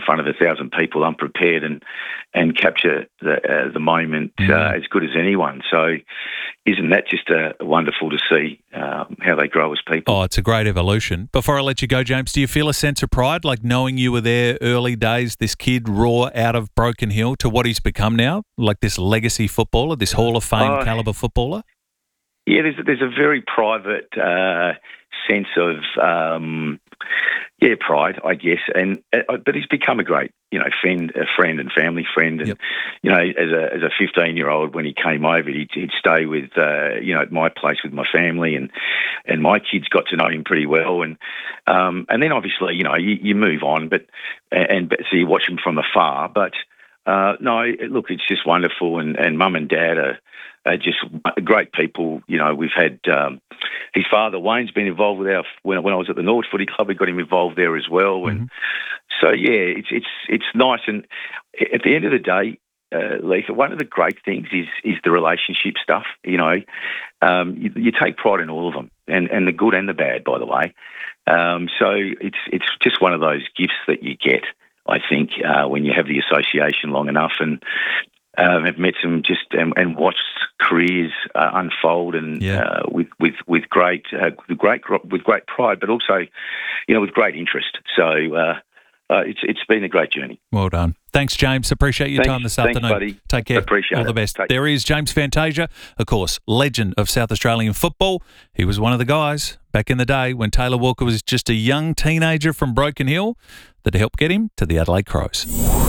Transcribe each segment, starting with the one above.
front of 1,000 people unprepared and capture the moment as good as anyone. So isn't that just wonderful to see how they grow as people? Oh, it's a great evolution. Before I let you go, James, do you feel a sense of pride, like knowing you were there early days, this kid raw out of Broken Hill to what he's become now, like this legacy footballer, this Hall of Fame calibre footballer? Yeah, there's a very private sense of pride, I guess, but he's become a great friend and family friend, and as a 15-year-old when he came over, he'd stay with at my place with my family, and my kids got to know him pretty well, and then obviously you move on, but so you watch him from afar, but no, look, it's just wonderful, and Mum and Dad are just great people. We've had his father Wayne's been involved with when I was at the Norwich Footy Club. We got him involved there as well, and so it's nice. And at the end of the day, Lisa, one of the great things is the relationship stuff. You take pride in all of them, and the good and the bad, by the way. So it's just one of those gifts that you get, I think, when you have the association long enough, and have met some and watched careers unfold, and with great pride, but also with great interest. So it's been a great journey. Well done. Thanks, James. Appreciate your time this afternoon. Thanks, buddy. Take care. Appreciate all the best. There is James Fantasia, of course, legend of South Australian football. He was one of the guys back in the day when Taylor Walker was just a young teenager from Broken Hill that helped get him to the Adelaide Crows.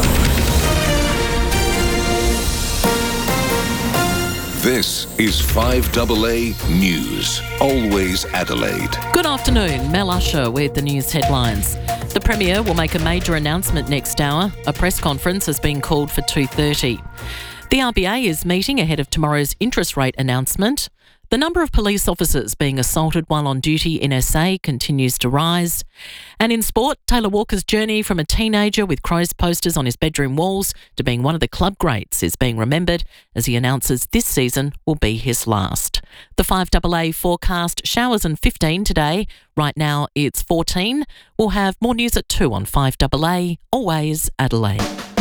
This is 5AA News, always Adelaide. Good afternoon, Mel Usher with the news headlines. The Premier will make a major announcement next hour. A press conference has been called for 2:30. The RBA is meeting ahead of tomorrow's interest rate announcement. The number of police officers being assaulted while on duty in SA continues to rise. And in sport, Taylor Walker's journey from a teenager with Crows posters on his bedroom walls to being one of the club greats is being remembered as he announces this season will be his last. The 5AA forecast, showers and 15 today. Right now it's 14. We'll have more news at 2 on 5AA, always Adelaide.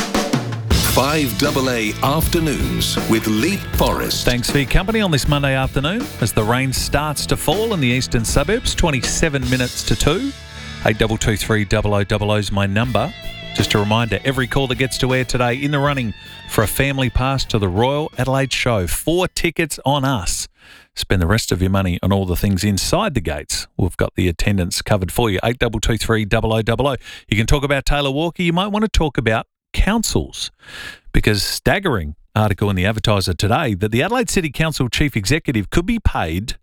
5AA Afternoons with Leap Forest. Thanks for your company on this Monday afternoon as the rain starts to fall in the eastern suburbs. 27 minutes to 2. 8223 0000 is my number. Just a reminder, every call that gets to air today in the running for a family pass to the Royal Adelaide Show. 4 tickets on us. Spend the rest of your money on all the things inside the gates. We've got the attendance covered for you. 8223 0000. You can talk about Taylor Walker. You might want to talk about councils, because staggering article in the Advertiser today that the Adelaide City Council Chief Executive could be paid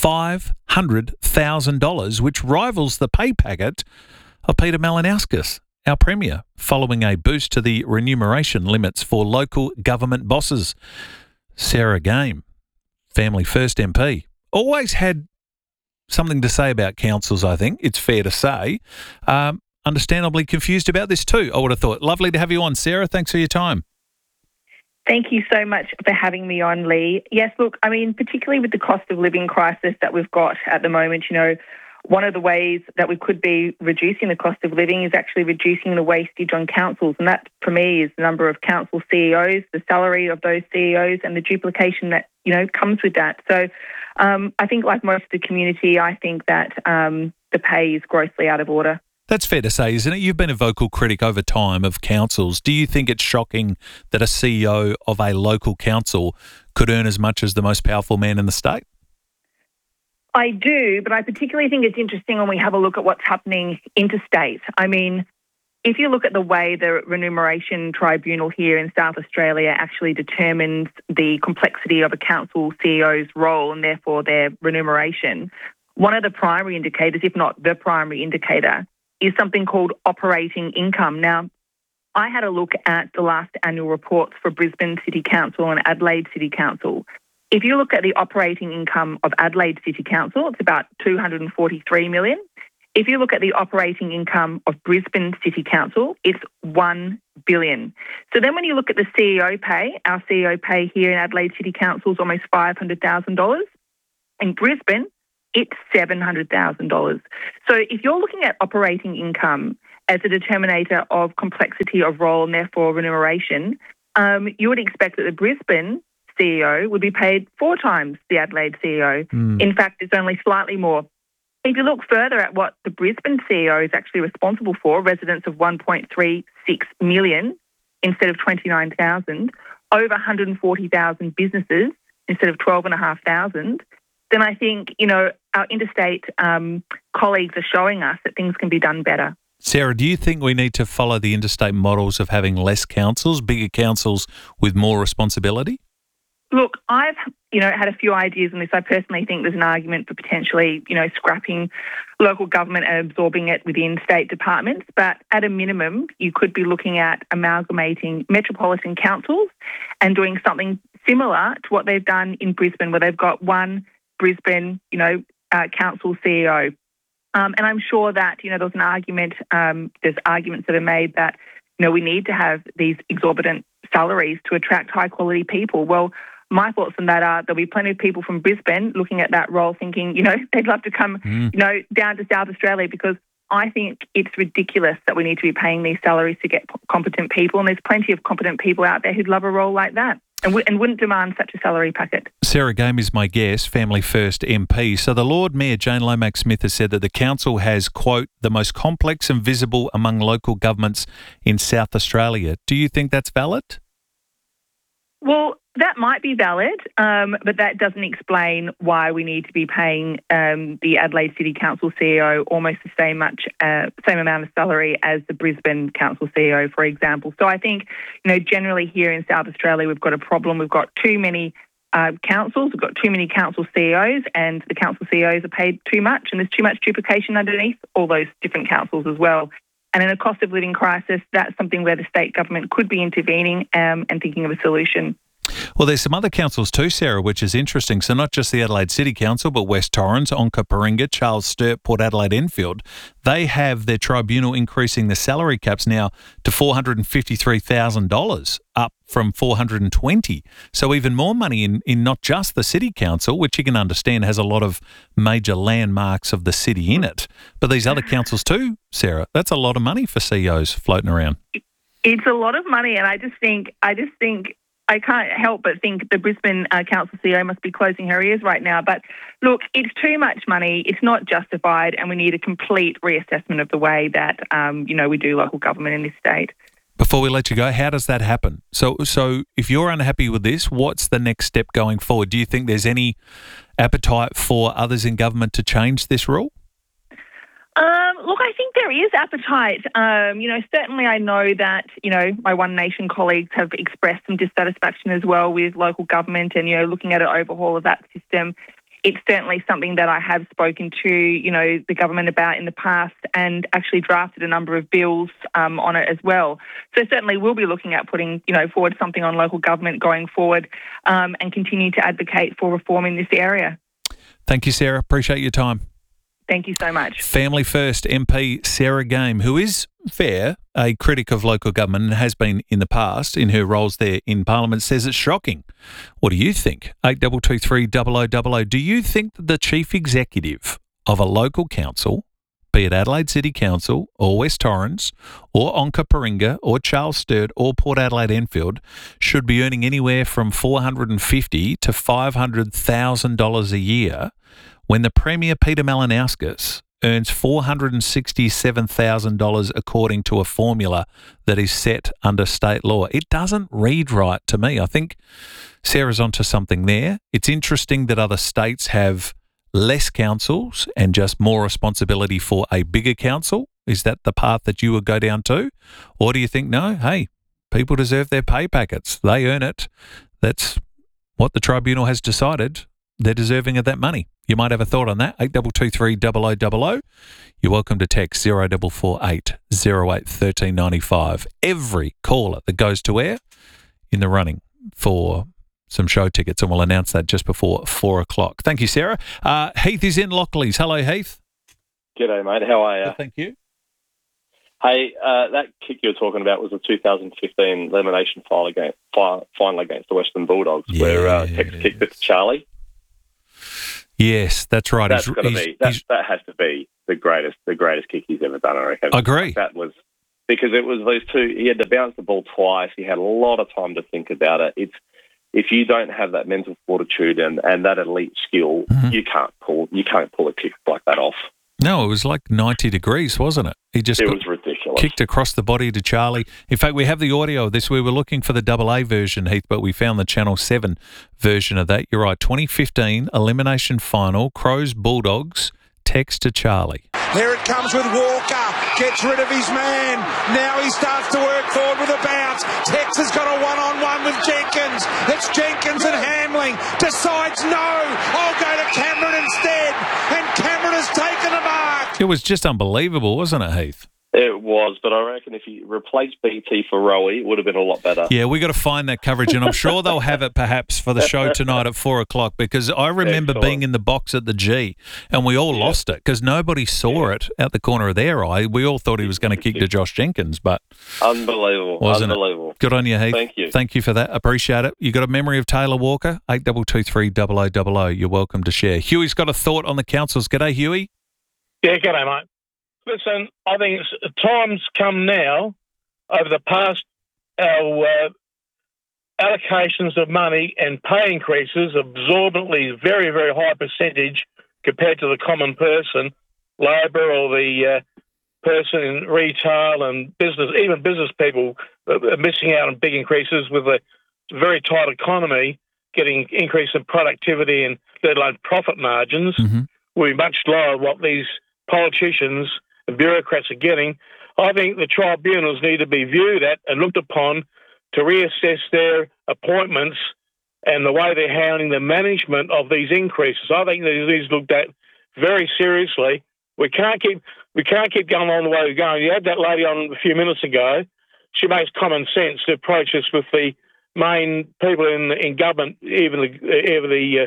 $500,000, which rivals the pay packet of Peter Malinauskas, our Premier, following a boost to the remuneration limits for local government bosses. Sarah Game, Family First MP, always had something to say about councils, I think, it's fair to say. Understandably confused about this too, I would have thought. Lovely to have you on, Sarah. Thanks for your time. Thank you so much for having me on, Lee. Yes, look, I mean, particularly with the cost of living crisis that we've got at the moment, one of the ways that we could be reducing the cost of living is actually reducing the wastage on councils. And that, for me, is the number of council CEOs, the salary of those CEOs, and the duplication that, comes with that. So I think, like most of the community, I think that the pay is grossly out of order. That's fair to say, isn't it? You've been a vocal critic over time of councils. Do you think it's shocking that a CEO of a local council could earn as much as the most powerful man in the state? I do, but I particularly think it's interesting when we have a look at what's happening interstate. I mean, if you look at the way the Remuneration Tribunal here in South Australia actually determines the complexity of a council CEO's role and therefore their remuneration, one of the primary indicators, if not the primary indicator, is something called operating income. Now, I had a look at the last annual reports for Brisbane City Council and Adelaide City Council. If you look at the operating income of Adelaide City Council, it's about $243 million. If you look at the operating income of Brisbane City Council, it's $1 billion. So then when you look at the CEO pay, our CEO pay here in Adelaide City Council is almost $500,000. In Brisbane, it's $700,000. So if you're looking at operating income as a determinator of complexity of role and therefore remuneration, you would expect that the Brisbane CEO would be paid 4 times the Adelaide CEO. In fact, it's only slightly more. If you look further at what the Brisbane CEO is actually responsible for, residents of 1.36 million instead of 29,000, over 140,000 businesses instead of 12,500, then I think, our interstate colleagues are showing us that things can be done better. Sarah, do you think we need to follow the interstate models of having less councils, bigger councils with more responsibility? Look, I've, had a few ideas on this. I personally think there's an argument for potentially, scrapping local government and absorbing it within state departments. But at a minimum, you could be looking at amalgamating metropolitan councils and doing something similar to what they've done in Brisbane, where they've got one Brisbane, council CEO. And I'm sure that, there's an argument, there's arguments that are made that, we need to have these exorbitant salaries to attract high quality people. Well, my thoughts on that are there'll be plenty of people from Brisbane looking at that role thinking, they'd love to come, down to South Australia, because I think it's ridiculous that we need to be paying these salaries to get competent people. And there's plenty of competent people out there who'd love a role like that and wouldn't demand such a salary packet. Sarah Game is my guest, Family First MP. So the Lord Mayor, Jane Lomax-Smith, has said that the council has, quote, the most complex and visible among local governments in South Australia. Do you think that's valid? Well, that might be valid, but that doesn't explain why we need to be paying the Adelaide City Council CEO almost the same amount of salary as the Brisbane Council CEO, for example. So I think, generally here in South Australia, we've got a problem. We've got too many councils, we've got too many council CEOs, and the council CEOs are paid too much, and there's too much duplication underneath all those different councils as well. And in a cost of living crisis, that's something where the state government could be intervening and thinking of a solution. Well, there's some other councils too, Sarah, which is interesting. So not just the Adelaide City Council, but West Torrens, Onkaparinga, Charles Sturt, Port Adelaide Enfield. They have their tribunal increasing the salary caps now to $453,000, up from $420,000. So even more money in not just the City Council, which you can understand has a lot of major landmarks of the city in it, but these other councils too, Sarah. That's a lot of money for CEOs floating around. It's a lot of money, and I just think I can't help but think the Brisbane Council CEO must be closing her ears right now. But look, it's too much money. It's not justified, and we need a complete reassessment of the way that we do local government in this state. Before we let you go, how does that happen? So if you're unhappy with this, what's the next step going forward? Do you think there's any appetite for others in government to change this rule? Look, I think there is appetite. Certainly I know that, my One Nation colleagues have expressed some dissatisfaction as well with local government and, looking at an overhaul of that system. It's certainly something that I have spoken to, the government about in the past and actually drafted a number of bills on it as well. So certainly we'll be looking at putting, forward something on local government going forward and continue to advocate for reform in this area. Thank you, Sarah. Appreciate your time. Thank you so much. Family First MP Sarah Game, who is a critic of local government and has been in the past in her roles there in Parliament, says it's shocking. What do you think? 8223 0000. Do you think that the chief executive of a local council, be it Adelaide City Council or West Torrens or Onkaparinga or Charles Sturt or Port Adelaide Enfield, should be earning anywhere from $450,000 to $500,000 a year, when the Premier Peter Malinauskas earns $467,000 according to a formula that is set under state law? It doesn't read right to me. I think Sarah's onto something there. It's interesting that other states have less councils and just more responsibility for a bigger council. Is that the path that you would go down to? Or do you think, no, hey, people deserve their pay packets. They earn it. That's what the tribunal has decided. They're deserving of that money. You might have a thought on that. 8223 0000. You're welcome to text 0448 08 1395. Every caller that goes to air in the running for some show tickets, and we'll announce that just before 4 o'clock. Thank you, Sarah. Heath is in Lockleys. Hello, Heath. G'day, mate. How are you? Thank you. Hey, that kick you were talking about was a 2015 elimination final against the Western Bulldogs, where Tex kicked it to Charlie. Yes, that's right. That has to be the greatest kick he's ever done, I reckon. I agree. That was because it was those two. He had to bounce the ball twice. He had a lot of time to think about it. If you don't have that mental fortitude and that elite skill, you can't pull a kick like that off. No, it was like 90 degrees, wasn't it? It was ridiculous. Kicked across the body to Charlie. In fact, we have the audio of this. We were looking for the AA version, Heath, but we found the Channel 7 version of that. You're right. 2015 elimination final, Crows Bulldogs, text to Charlie. Here it comes with Walker. Gets rid of his man. Now he starts to work forward with a bounce. Tex has got a one-on-one with Jenkins. It's Jenkins and Hamling. Decides no. I'll go to Cameron instead. And Cameron has taken the mark. It was just unbelievable, wasn't it, Heath? It was, but I reckon if you replaced BT for Rowie, it would have been a lot better. Yeah, we got to find that coverage, and I'm sure they'll have it perhaps for the show tonight at 4 o'clock, because I remember being in the box at the G, and we all lost it because nobody saw it out the corner of their eye. We all thought he was going to kick to Josh Jenkins, but unbelievable. Good on you, Heath. Thank you. Thank you for that. Appreciate it. You got a memory of Taylor Walker? 8223 0000. You're welcome to share. Huey's got a thought on the councils. G'day, Huey. Yeah, g'day, mate. Listen, I think time's come now, over the past, our allocations of money and pay increases, absorbently very, very high percentage compared to the common person, labour or the person in retail and business, even business people are missing out on big increases with a very tight economy, getting increase in productivity and let alone profit margins will be much lower than what these politicians and bureaucrats are getting. I think the tribunals need to be viewed at and looked upon to reassess their appointments and the way they're handling the management of these increases. I think these looked at very seriously. We can't keep going on the way we're going. You had that lady on a few minutes ago. She makes common sense to approach this with the main people in government, even the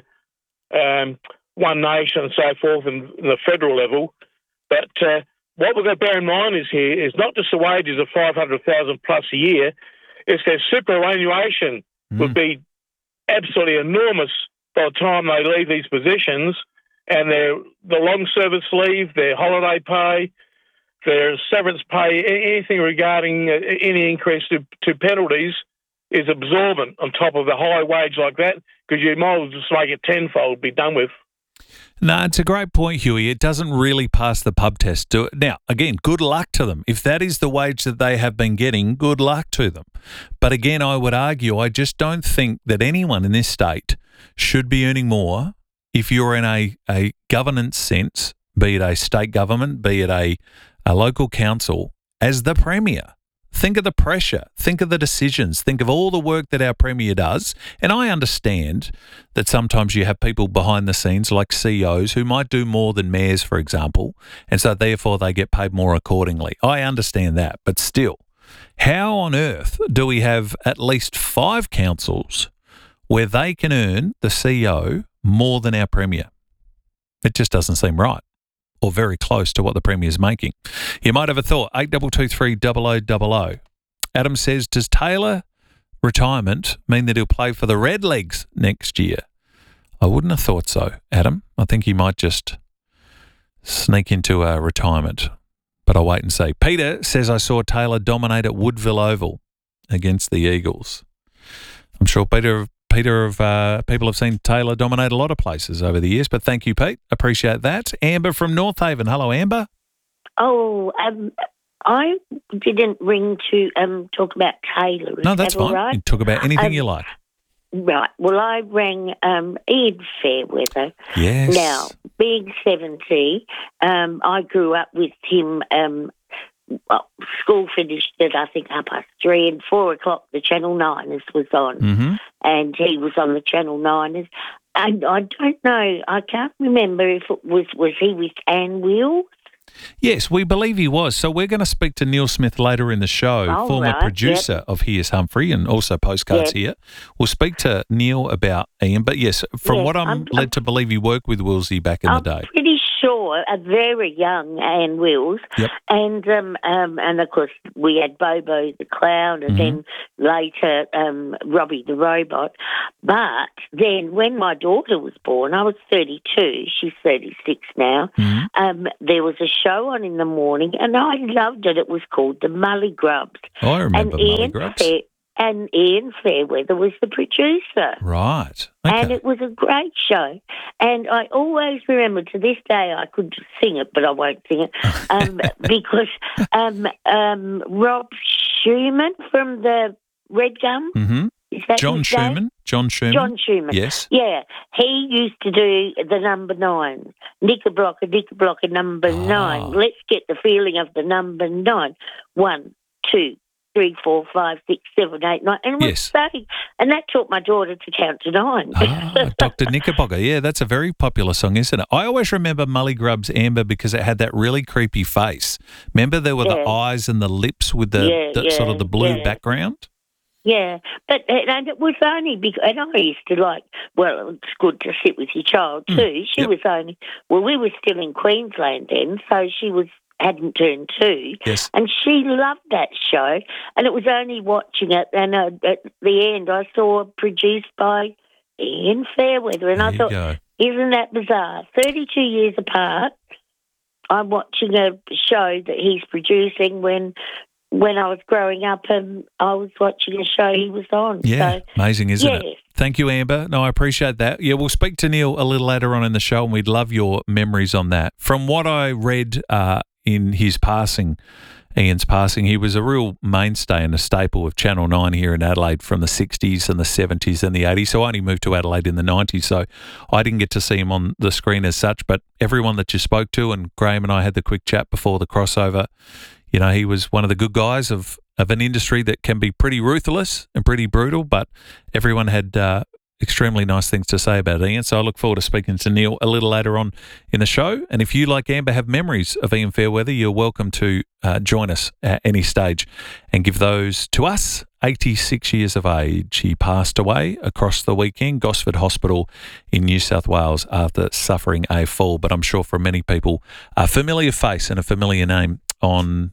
One Nation and so forth, and the federal level. But what we've got to bear in mind is not just the wages of $500,000 plus a year, it's their superannuation would be absolutely enormous by the time they leave these positions, and the long service leave, their holiday pay, their severance pay, anything regarding any increase to penalties is absorbent on top of the high wage like that, because you might as well just make it tenfold, be done with. No, it's a great point, Huey. It doesn't really pass the pub test. Now, again, good luck to them. If that is the wage that they have been getting, good luck to them. But again, I would argue, I just don't think that anyone in this state should be earning more if you're in a governance sense, be it a state government, be it a local council, as the Premier. Think of the pressure. Think of the decisions. Think of all the work that our Premier does. And I understand that sometimes you have people behind the scenes like CEOs who might do more than mayors, for example, and so therefore they get paid more accordingly. I understand that. But still, how on earth do we have at least 5 councils where they can earn, the CEO, more than our Premier? It just doesn't seem right, or very close to what the Premier's making. You might have a thought. 8223 0000. Adam says, does Taylor retirement mean that he'll play for the Redlegs next year? I wouldn't have thought so, Adam. I think he might just sneak into retirement. But I'll wait and see. Peter says, I saw Taylor dominate at Woodville Oval against the Eagles. I'm sure Peter, people have seen Taylor dominate a lot of places over the years, but thank you, Pete. Appreciate that. Amber from North Haven. Hello, Amber. Oh, I didn't ring to talk about Taylor. No, that's fine. Right? You can talk about anything you like. Right. Well, I rang Ian Fairweather. Yes. Now, being 70, I grew up with him. School finished at, I think, 3:30, and 4 o'clock the Channel 9ers was on, and he was on the Channel 9ers. And I don't know, I can't remember if it was he with Anne Wills? Yes, we believe he was. So we're going to speak to Neil Smith later in the show, former producer of Here's Humphrey and also Postcards here. We'll speak to Neil about Ian. But yes, from what I'm led to believe, he worked with Wilsey back in the day. I'm pretty saw a very young Ann Wills, and of course we had Bobo the Clown, and then later Robbie the Robot. But then when my daughter was born, I was 32. She's 36 now. There was a show on in the morning, and I loved it. It was called The Mully Grubs. Oh, I remember Mully Grubs. And Ian Fairweather was the producer. Right. Okay. And it was a great show. And I always remember, to this day, I could sing it, but I won't sing it, because Rob Schumann from the Red Gum, is that John his name? Schumann? John Schumann? John Schumann. Yes. Yeah. He used to do the number 9. Knickerblocker, number 9. Let's get the feeling of the number 9. 1, 2, 3, 4, 5, 6, 7, 8, 9. And it was starting, and that taught my daughter to count to 9. Dr. Knickerbocker. Yeah, that's a very popular song, isn't it? I always remember Mully Grubs, Amber, because it had that really creepy face. Remember there were the eyes and the lips with the sort of the blue background? Yeah, but and it was only because, and I used to like, well, it's good to sit with your child too. She was only, well, we were still in Queensland then, so she hadn't turned 2, and she loved that show. And it was only watching it, and at the end, I saw it produced by Ian Fairweather, and I thought, isn't that bizarre? 32 years apart, I'm watching a show that he's producing when I was growing up, and I was watching a show he was on. Yeah, so, amazing, isn't it? Thank you, Amber. No, I appreciate that. Yeah, we'll speak to Neil a little later on in the show, and we'd love your memories on that. From what I read in his passing, Ian's passing, he was a real mainstay and a staple of Channel 9 here in Adelaide from the 60s and the 70s and the 80s. So I only moved to Adelaide in the 90s, so I didn't get to see him on the screen as such, but everyone that you spoke to, and Graham and I had the quick chat before the crossover, you know, he was one of the good guys of an industry that can be pretty ruthless and pretty brutal, but everyone had extremely nice things to say about Ian. So I look forward to speaking to Neil a little later on in the show. And if you, like Amber, have memories of Ian Fairweather, you're welcome to join us at any stage and give those to us. 86 years of age. He passed away across the weekend, Gosford Hospital in New South Wales, after suffering a fall. But I'm sure for many people, a familiar face and a familiar name on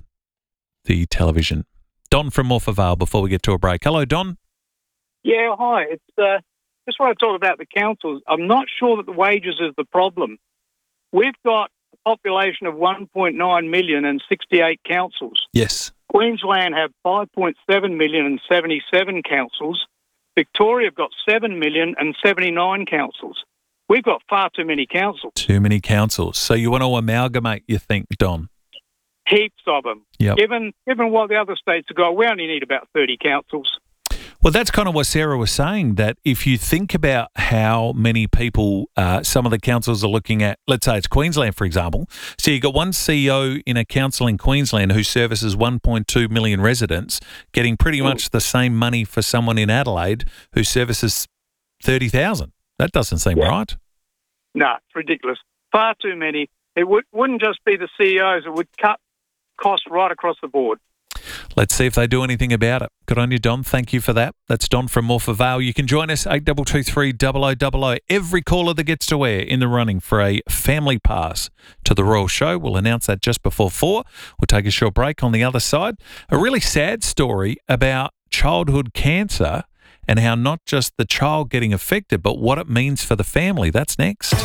the television. Don from Morpher Vale, before we get to a break. Hello, Don. Yeah, hi. It's just want to talk about the councils. I'm not sure that the wages is the problem. We've got a population of 1.9 million and 68 councils. Yes. Queensland have 5.7 million and 77 councils. Victoria have got 7 million and 79 councils. We've got far too many councils. Too many councils. So you want to amalgamate, you think, Don? Heaps of them. Yep. Given what the other states have got, we only need about 30 councils. Well, that's kind of what Sarah was saying, that if you think about how many people some of the councils are looking at, let's say it's Queensland, for example. So you've got one CEO in a council in Queensland who services 1.2 million residents, getting pretty much the same money for someone in Adelaide who services 30,000. That doesn't seem right. No, it's ridiculous. Far too many. It wouldn't just be the CEOs. It would cut costs right across the board. Let's see if they do anything about it. Good on you, Don. Thank you for that. That's Don from Morpher Vale. You can join us, 8223 0000. Every caller that gets to air in the running for a family pass to the Royal Show. We'll announce that just before 4. We'll take a short break. On the other side, a really sad story about childhood cancer and how not just the child getting affected, but what it means for the family. That's next.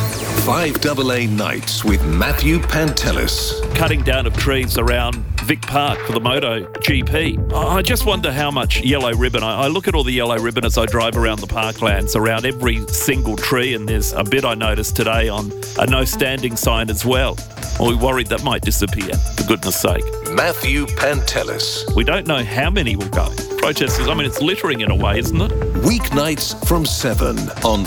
5AA Nights with Matthew Pantelis. Cutting down of trees around Vic Park for the Moto GP. I just wonder how much yellow ribbon. I look at all the yellow ribbon as I drive around the parklands, around every single tree, and there's a bit I noticed today on a no standing sign as well. We're worried that might disappear, for goodness sake. Matthew Pantelis. We don't know how many will go. Protesters, I mean, it's littering in a way, isn't it? Weeknights from 7 on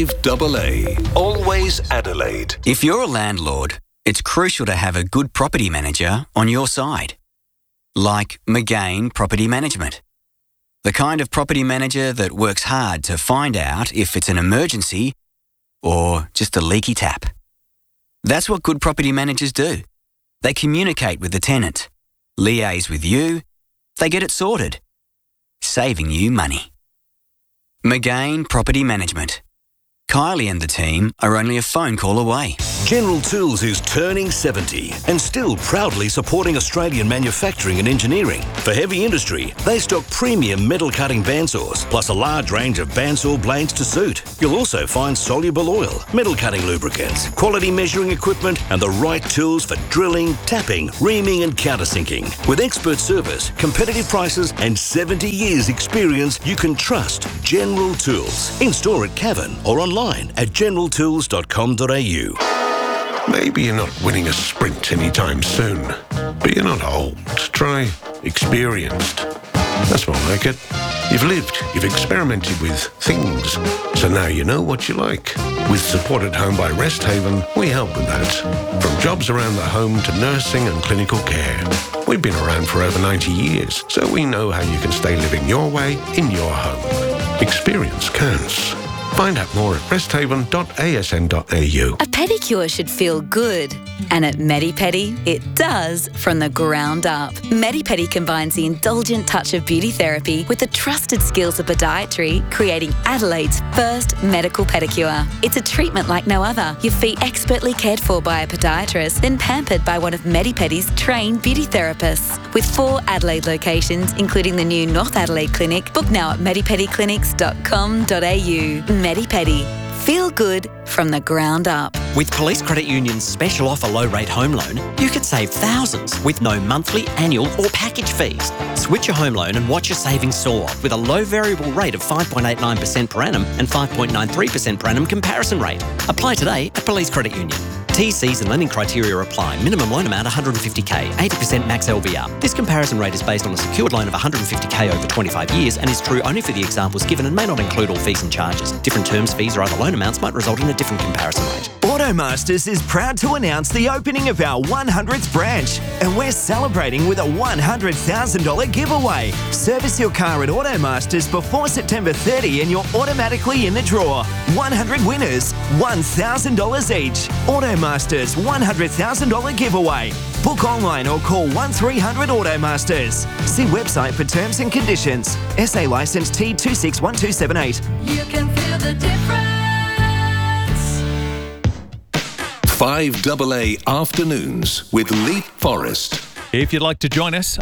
5AA. Always Adelaide. If you're a landlord, it's crucial to have a good property manager on your side. Like McGain Property Management. The kind of property manager that works hard to find out if it's an emergency or just a leaky tap. That's what good property managers do. They communicate with the tenant, liaise with you, they get it sorted, saving you money. McGain Property Management. Kylie and the team are only a phone call away. General Tools is turning 70 and still proudly supporting Australian manufacturing and engineering. For heavy industry, they stock premium metal cutting bandsaws, plus a large range of bandsaw blades to suit. You'll also find soluble oil, metal cutting lubricants, quality measuring equipment, and the right tools for drilling, tapping, reaming, and countersinking. With expert service, competitive prices, and 70 years experience, you can trust General Tools. In store at Cavan or online at generaltools.com.au. Maybe you're not winning a sprint anytime soon, but you're not old. Try experienced. That's more like it. You've lived, you've experimented with things, so now you know what you like. With Support at Home by Rest Haven, we help with that. From jobs around the home to nursing and clinical care. We've been around for over 90 years, so we know how you can stay living your way in your home. Experience counts. Find out more at resthaven.asn.au. A pedicure should feel good. And at Medi-Pedi, it does from the ground up. Medi-Pedi combines the indulgent touch of beauty therapy with the trusted skills of podiatry, creating Adelaide's first medical pedicure. It's a treatment like no other. Your feet expertly cared for by a podiatrist, then pampered by one of Medi-Pedi's trained beauty therapists. With 4 Adelaide locations, including the new North Adelaide Clinic, book now at medipediclinics.com.au. Medi-Pedi. Feel good from the ground up. With Police Credit Union's special offer low-rate home loan, you could save thousands with no monthly, annual or package fees. Switch your home loan and watch your savings soar with a low variable rate of 5.89% per annum and 5.93% per annum comparison rate. Apply today at Police Credit Union. TCs and lending criteria apply. Minimum loan amount $150,000, 80% max LVR. This comparison rate is based on a secured loan of $150,000 over 25 years and is true only for the examples given and may not include all fees and charges. Different terms, fees or other loan amounts might result in a different comparison rate. Automasters is proud to announce the opening of our 100th branch, and we're celebrating with a $100,000 giveaway. Service your car at Automasters before September 30 and you're automatically in the draw. 100 winners, $1,000 each. Automasters $100,000 giveaway. Book online or call 1300 Automasters. See website for terms and conditions. SA licence T261278. You can feel the difference. 5AA Afternoons with Leap Forest. If you'd like to join us,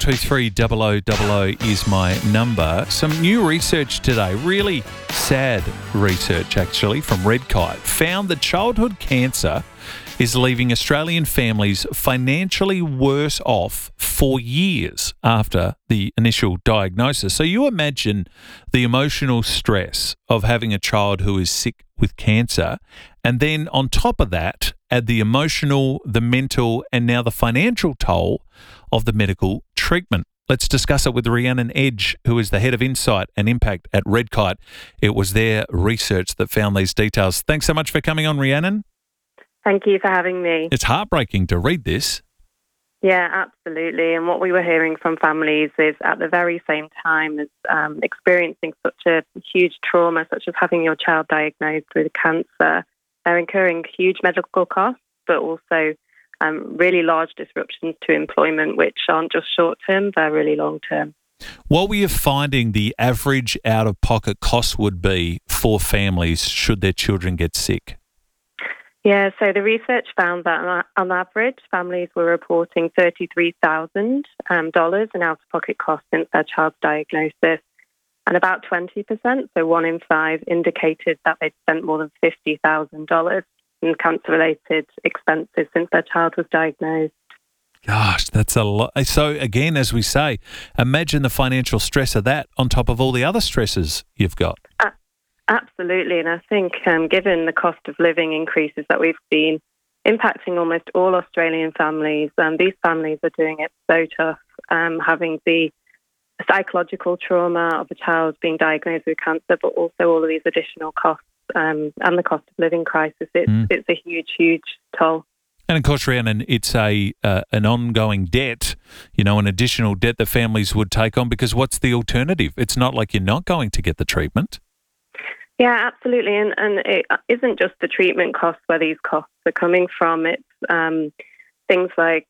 8223 0000 is my number. Some new research today, really sad research actually, from Red Kite, found that childhood cancer is leaving Australian families financially worse off for years after the initial diagnosis. So you imagine the emotional stress of having a child who is sick with cancer, and then on top of that, add the emotional, the mental, and now the financial toll of the medical treatment. Let's discuss it with Rhiannon Edge, who is the head of Insight and Impact at Red Kite. It was their research that found these details. Thanks so much for coming on, Rhiannon. Thank you for having me. It's heartbreaking to read this. Yeah, absolutely. And what we were hearing from families is at the very same time as experiencing such a huge trauma, such as having your child diagnosed with cancer, they're incurring huge medical costs, but also really large disruptions to employment, which aren't just short-term, they're really long-term. What were you finding the average out-of-pocket cost would be for families should their children get sick? Yeah, so the research found that on average, families were reporting $33,000 in out-of-pocket costs since their child's diagnosis. And about 20%, so 1 in 5, indicated that they'd spent more than $50,000 in cancer-related expenses since their child was diagnosed. Gosh, that's a lot. So again, as we say, imagine the financial stress of that on top of all the other stresses you've got. Absolutely, and I think given the cost of living increases that we've seen impacting almost all Australian families, these families are doing it so tough, having the psychological trauma of a child being diagnosed with cancer, but also all of these additional costs and the cost of living crisis. It's a huge, huge toll. And of course, Rhiannon, it's an ongoing debt, an additional debt that families would take on, because what's the alternative? It's not like you're not going to get the treatment. Yeah, absolutely. And it isn't just the treatment costs where these costs are coming from. It's things like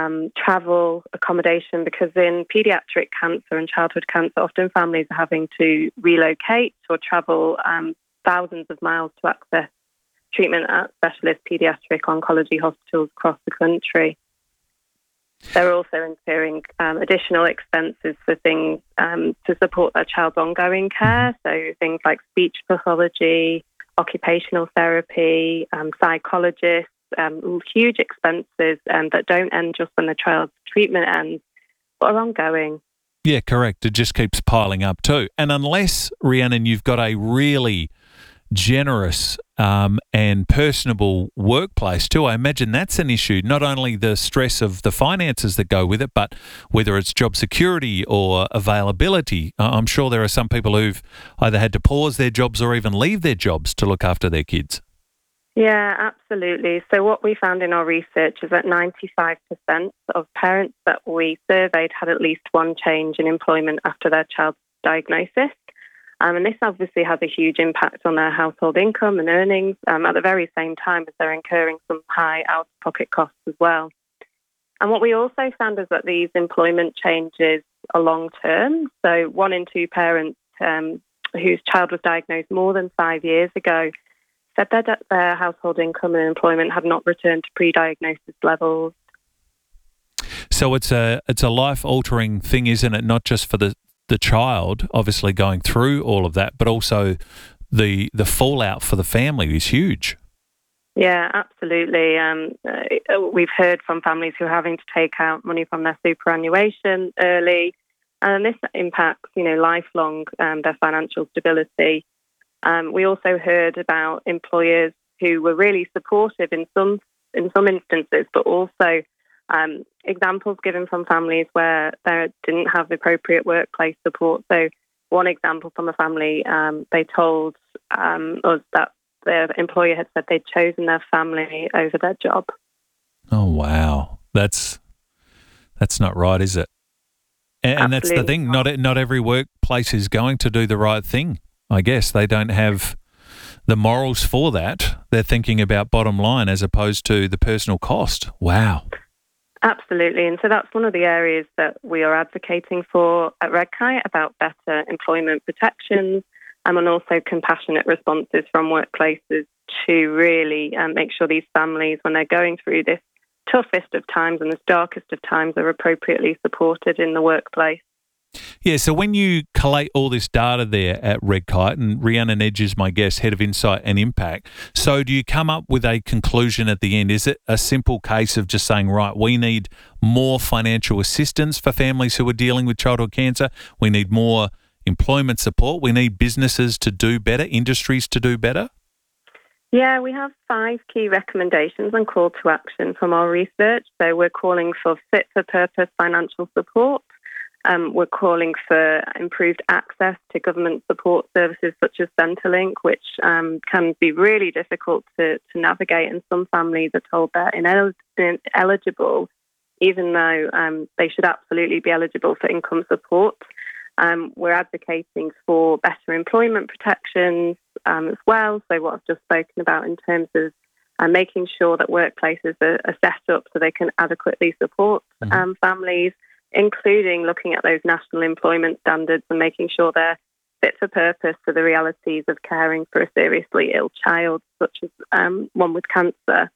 travel, accommodation, because in paediatric cancer and childhood cancer, often families are having to relocate or travel thousands of miles to access treatment at specialist paediatric oncology hospitals across the country. They're also incurring additional expenses for things to support their child's ongoing care, so things like speech pathology, occupational therapy, psychologists, huge expenses that don't end just when the child's treatment ends, but are ongoing. Yeah, correct. It just keeps piling up too. And unless, Rhiannon, you've got a really generous and personable workplace too, I imagine that's an issue. Not only the stress of the finances that go with it, but whether it's job security or availability. I'm sure there are some people who've either had to pause their jobs or even leave their jobs to look after their kids. Yeah, absolutely. So what we found in our research is that 95% of parents that we surveyed had at least one change in employment after their child's diagnosis. And this obviously has a huge impact on their household income and earnings at the very same time as they're incurring some high out-of-pocket costs as well. And what we also found is that these employment changes are long-term. So 1 in 2 parents whose child was diagnosed more than 5 years ago said that their household income and employment had not returned to pre-diagnosis levels. So it's a life-altering thing, isn't it? Not just for the child, obviously going through all of that, but also the fallout for the family is huge. Yeah, absolutely. We've heard from families who are having to take out money from their superannuation early, and this impacts, lifelong their financial stability. We also heard about employers who were really supportive in some instances, but also examples given from families where they didn't have appropriate workplace support. So one example from a family, they told us that their employer had said they'd chosen their family over their job. Oh, wow. That's not right, is it? And that's the thing. Not every workplace is going to do the right thing. I guess they don't have the morals for that. They're thinking about bottom line as opposed to the personal cost. Wow. Absolutely. And so that's one of the areas that we are advocating for at Redkite, about better employment protections and also compassionate responses from workplaces to really make sure these families, when they're going through this toughest of times and this darkest of times, are appropriately supported in the workplace. Yeah, so when you collate all this data there at Redkite, and Rhiannon Edge is my guest, Head of Insight and Impact, so do you come up with a conclusion at the end? Is it a simple case of just saying, right, we need more financial assistance for families who are dealing with childhood cancer, we need more employment support, we need businesses to do better, industries to do better? Yeah, we have 5 key recommendations and call to action from our research. So we're calling for fit-for-purpose financial support. We're calling for improved access to government support services such as Centrelink, which can be really difficult to navigate, and some families are told they're ineligible, even though they should absolutely be eligible for income support. We're advocating for better employment protections as well, so what I've just spoken about in terms of making sure that workplaces are set up so they can adequately support families, including looking at those national employment standards and making sure they're fit for purpose for the realities of caring for a seriously ill child, such as one with cancer.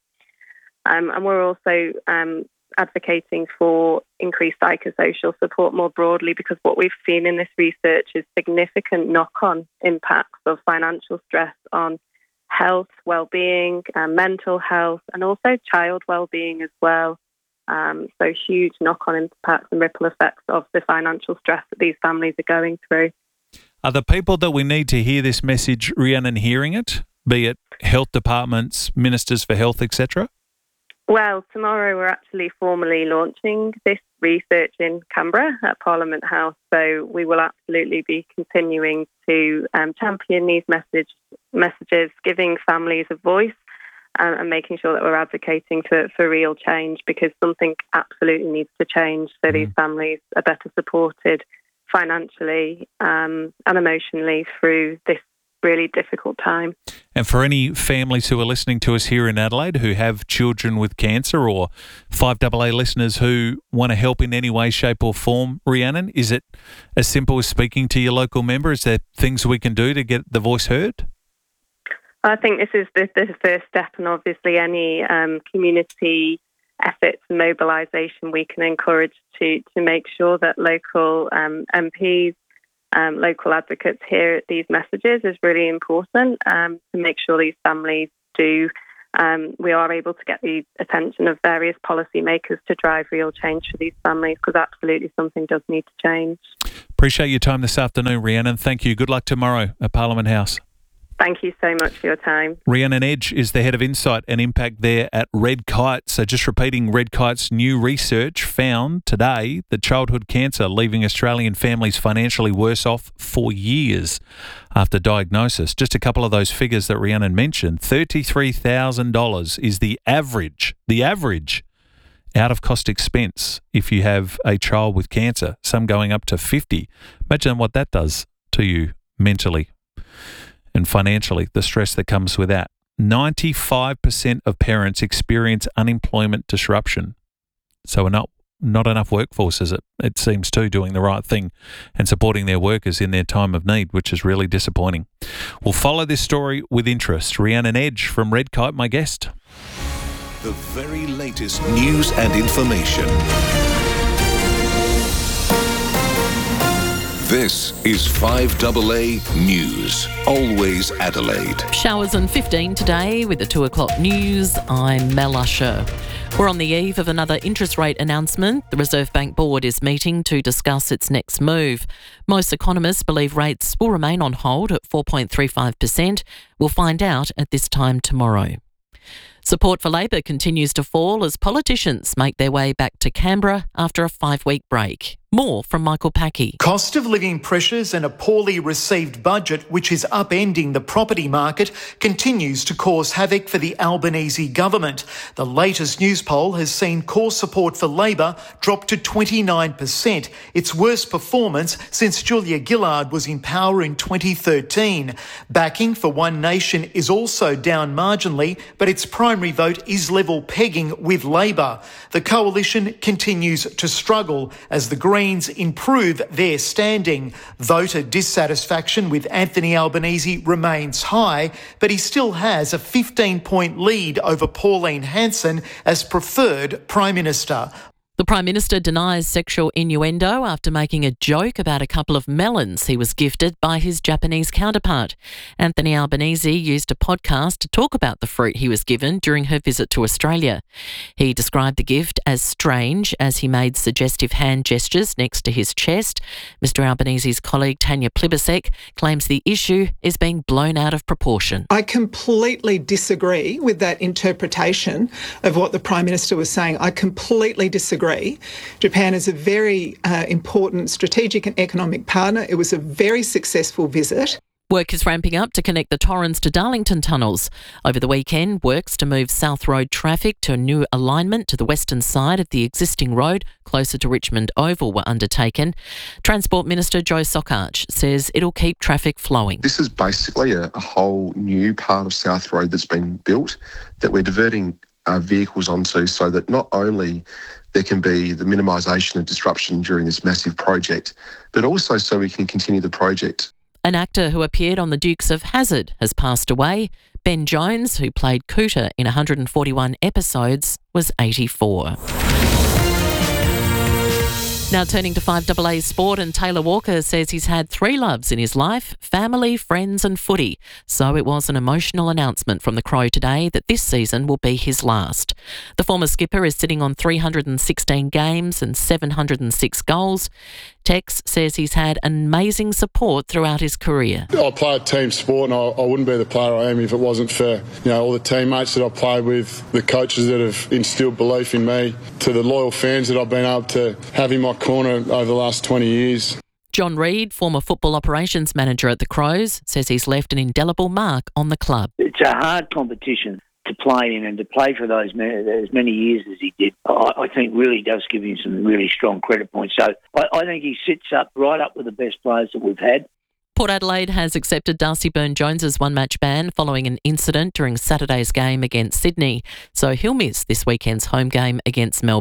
And we're also advocating for increased psychosocial support more broadly, because what we've seen in this research is significant knock-on impacts of financial stress on health, well-being, mental health, and also child well-being as well. So huge knock-on impacts and ripple effects of the financial stress that these families are going through. Are the people that we need to hear this message, Rhiannon, hearing it, be it health departments, ministers for health, etc.? Well, tomorrow we're actually formally launching this research in Canberra at Parliament House, so we will absolutely be continuing to champion these messages, giving families a voice, and making sure that we're advocating for real change, because something absolutely needs to change so these families are better supported financially and emotionally through this really difficult time. And for any families who are listening to us here in Adelaide who have children with cancer, or 5AA listeners who want to help in any way, shape or form, Rhiannon, is it as simple as speaking to your local member? Is there things we can do to get the voice heard? I think this is the first step, and obviously any community efforts and mobilisation we can encourage to make sure that local MPs, local advocates hear these messages is really important to make sure these families do. We are able to get the attention of various policymakers to drive real change for these families, because absolutely something does need to change. Appreciate your time this afternoon, Rhiannon. Thank you. Good luck tomorrow at Parliament House. Thank you so much for your time. Rhiannon Edge is the head of Insight and Impact there at Red Kite. So just repeating, Red Kite's new research found today that childhood cancer leaving Australian families financially worse off for years after diagnosis. Just a couple of those figures that Rhiannon mentioned. $33,000 is the average out-of-cost expense if you have a child with cancer, some going up to $50,000. Imagine what that does to you mentally and financially, the stress that comes with that. 95% of parents experience unemployment disruption. So we're not enough workforces, it seems, too, doing the right thing and supporting their workers in their time of need, which is really disappointing. We'll follow this story with interest. Rhiannon Edge from Red Kite, my guest. The very latest news and information. This is 5AA News, always Adelaide. Showers and 15 today with the 2 o'clock news. I'm Mel Usher. We're on the eve of another interest rate announcement. The Reserve Bank Board is meeting to discuss its next move. Most economists believe rates will remain on hold at 4.35%. We'll find out at this time tomorrow. Support for Labor continues to fall as politicians make their way back to Canberra after a 5-week break. More from Michael Packey. Cost of living pressures and a poorly received budget, which is upending the property market, continues to cause havoc for the Albanese government. The latest news poll has seen core support for Labor drop to 29%, its worst performance since Julia Gillard was in power in 2013. Backing for One Nation is also down marginally, but its primary vote is level pegging with Labor. The coalition continues to struggle as the Greens improve their standing. Voter dissatisfaction with Anthony Albanese remains high, but he still has a 15-point lead over Pauline Hanson as preferred Prime Minister. The Prime Minister denies sexual innuendo after making a joke about a couple of melons he was gifted by his Japanese counterpart. Anthony Albanese used a podcast to talk about the fruit he was given during her visit to Australia. He described the gift as strange as he made suggestive hand gestures next to his chest. Mr Albanese's colleague Tanya Plibersek claims the issue is being blown out of proportion. I completely disagree with that interpretation of what the Prime Minister was saying. I completely disagree. Japan is a very important strategic and economic partner. It was a very successful visit. Work is ramping up to connect the Torrens to Darlington tunnels. Over the weekend, works to move South Road traffic to a new alignment to the western side of the existing road closer to Richmond Oval were undertaken. Transport Minister Joe Sockarch says it'll keep traffic flowing. This is basically a whole new part of South Road that's been built that we're diverting vehicles onto, so that not only there can be the minimisation of disruption during this massive project, but also so we can continue the project. An actor who appeared on The Dukes of Hazzard has passed away. Ben Jones, who played Cooter in 141 episodes, was 84. Now turning to 5AA sport, and Taylor Walker says he's had 3 loves in his life: family, friends and footy. So it was an emotional announcement from the Crow today that this season will be his last. The former skipper is sitting on 316 games and 706 goals. Tex says he's had amazing support throughout his career. I play a team sport, and I wouldn't be the player I am if it wasn't for all the teammates that I've played with, the coaches that have instilled belief in me, to the loyal fans that I've been able to have in my corner over the last 20 years. John Reid, former football operations manager at the Crows, says he's left an indelible mark on the club. It's a hard competition to play in, and to play for as many years as he did, I think really does give him some really strong credit points. So I think he sits right up with the best players that we've had. Port Adelaide has accepted Darcy Byrne-Jones's one-match ban following an incident during Saturday's game against Sydney, so he'll miss this weekend's home game against Melbourne.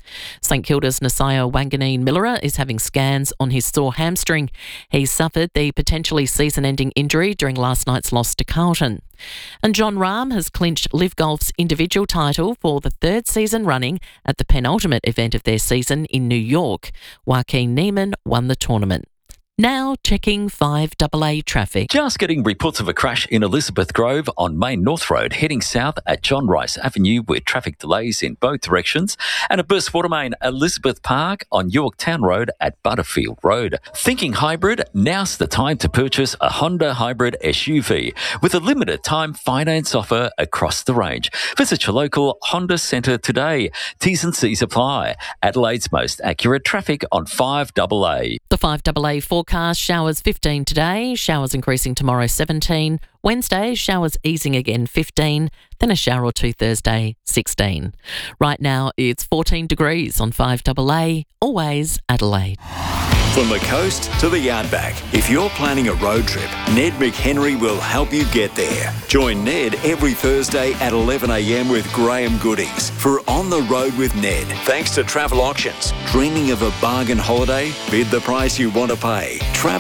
St Kilda's Nasiah Wanganeen-Millerer is having scans on his sore hamstring. He suffered the potentially season-ending injury during last night's loss to Carlton. And Jon Rahm has clinched Liv Golf's individual title for the third season running at the penultimate event of their season in New York. Joaquin Niemann won the tournament. Now checking 5AA traffic. Just getting reports of a crash in Elizabeth Grove on Main North Road, heading south at John Rice Avenue with traffic delays in both directions, and a burst water main Elizabeth Park on Yorktown Road at Butterfield Road. Thinking hybrid? Now's the time to purchase a Honda Hybrid SUV with a limited time finance offer across the range. Visit your local Honda Centre today. T's and C's apply. Adelaide's most accurate traffic on 5AA. The 5AA forecast: showers 15 today, showers increasing tomorrow 17, Wednesday showers easing again 15, then a shower or two Thursday 16. Right now it's 14 degrees on 5AA, always Adelaide. From the coast to the outback, if you're planning a road trip, Ned McHenry will help you get there. Join Ned every Thursday at 11 a.m. with Graham Goodings for On the Road with Ned. Thanks to Travel Auctions. Dreaming of a bargain holiday? Bid the price you want to pay.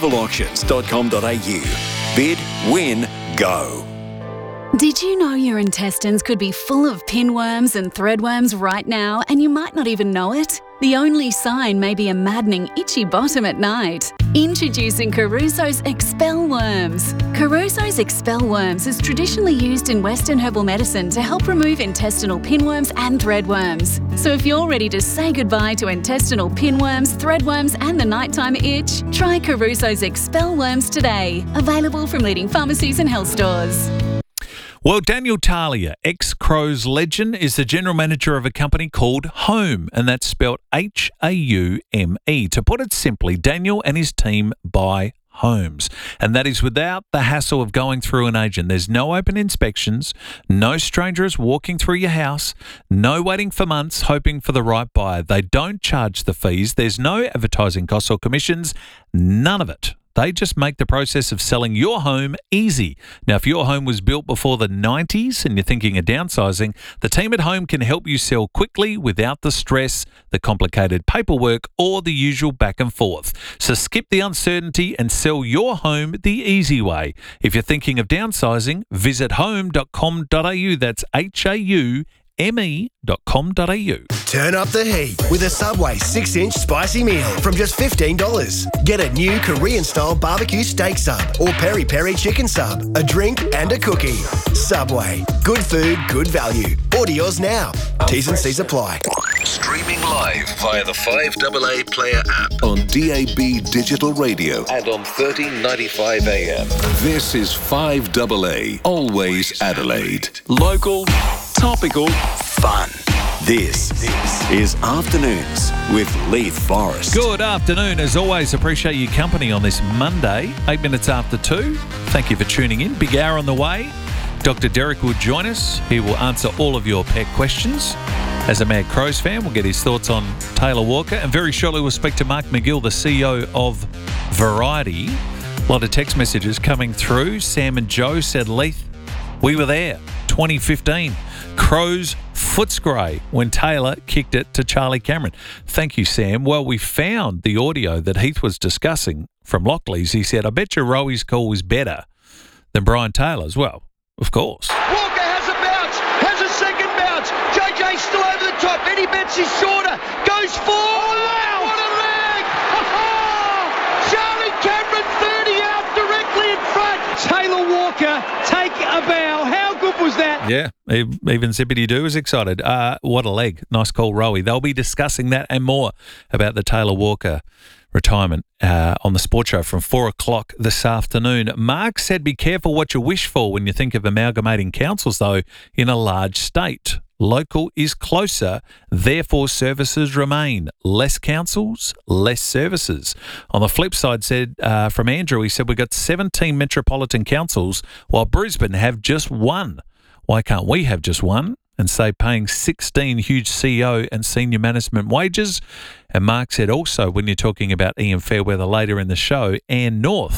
Travelauctions.com.au. Bid, win, go. Did you know your intestines could be full of pinworms and threadworms right now and you might not even know it? The only sign may be a maddening itchy bottom at night. Introducing Caruso's Expel Worms. Caruso's Expel Worms is traditionally used in Western herbal medicine to help remove intestinal pinworms and threadworms. So if you're ready to say goodbye to intestinal pinworms, threadworms and the nighttime itch, try Caruso's Expel Worms today. Available from leading pharmacies and health stores. Well, Daniel Talia, ex-Crows legend, is the general manager of a company called Home, and that's spelled H-A-U-M-E. To put it simply, Daniel and his team buy homes, and that is without the hassle of going through an agent. There's no open inspections, no strangers walking through your house, no waiting for months hoping for the right buyer. They don't charge the fees. There's no advertising costs or commissions, none of it. They just make the process of selling your home easy. Now, if your home was built before the 90s and you're thinking of downsizing, the team at Home can help you sell quickly without the stress, the complicated paperwork, or the usual back and forth. So skip the uncertainty and sell your home the easy way. If you're thinking of downsizing, visit home.com.au. That's HAUME.com.au. Turn up the heat with a Subway 6-inch spicy meal from just $15. Get a new Korean-style barbecue steak sub or peri-peri chicken sub, a drink and a cookie. Subway. Good food, good value. Order yours now. T's and C's apply. Streaming live via the 5AA Player app on DAB Digital Radio and on 1395 AM. This is 5AA, always Adelaide. Local, topical, fun. This is Afternoons with Leith Forrest. Good afternoon. As always, appreciate your company on this Monday, 8 minutes after 2. Thank you for tuning in. Big hour on the way. Dr. Derek will join us. He will answer all of your pet questions. As a Mad Crows fan, we'll get his thoughts on Taylor Walker. And very shortly, we'll speak to Mark McGill, the CEO of Variety. A lot of text messages coming through. Sam and Joe said, Leith, we were there, 2015. Crows Footscray when Taylor kicked it to Charlie Cameron. Thank you, Sam. Well, we found the audio that Heath was discussing from Lockley's. He said, I bet your Rowi's call was better than Brian Taylor's. Well, of course. Walker has a bounce, has a second bounce. JJ still over the top. Eddie Betts is shorter, goes forward. Oh, wow. What a leg! Charlie Cameron 30 out directly in front. Taylor Walker, take a bow. How good was that? Yeah, even Zippity Doo is excited. What a leg. Nice call, Rowie. They'll be discussing that and more about the Taylor Walker retirement on the Sports Show from 4 o'clock this afternoon. Mark said be careful what you wish for when you think of amalgamating councils, though, in a large state. Local is closer, therefore services remain. Less councils, less services. On the flip side, said from Andrew, he said we've got 17 metropolitan councils while Brisbane have just one. Why can't we have just one? And say paying 16 huge CEO and senior management wages. And Mark said also, when you're talking about Ian Fairweather later in the show, Ann North